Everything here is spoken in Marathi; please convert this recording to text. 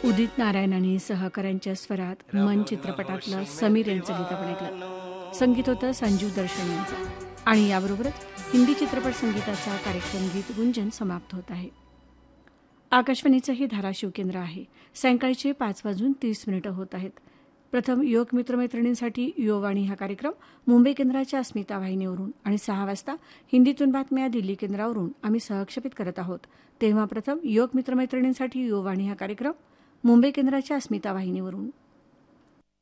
उदित नारायण आणि सहकाऱ्यांच्या स्वरात मन चित्रपटातलं समीर यांचं गीत आपण ऐकलं. संगीत होतं संजीव दर्शन यांचं. आणि याबरोबरच हिंदी चित्रपट संगीताचा कार्यक्रम गीत गुंजन समाप्त होत आहे. आकाशवाणीचं हे धाराशिव केंद्र आहे. सायंकाळचे 5:30 होत आहेत. प्रथम योग मित्रमैत्रिणींसाठी युववाणी हा कार्यक्रम मुंबई केंद्राच्या अस्मिता वाहिनीवरून आणि 6 वाजता हिंदीतून बातम्या दिल्ली केंद्रावरून आम्ही सहक्षेपित करत आहोत. तेव्हा प्रथम योग मित्रमैत्रिणींसाठी युववाणी हा कार्यक्रम मुंबई केंद्राच्या अस्मिता वाहिनीवरून